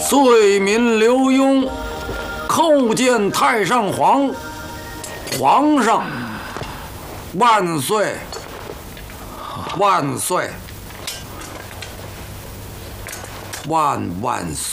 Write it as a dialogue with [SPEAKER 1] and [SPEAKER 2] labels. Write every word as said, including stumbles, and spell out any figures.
[SPEAKER 1] 遂民刘墉叩见太上皇，皇上万岁，万岁，万万岁。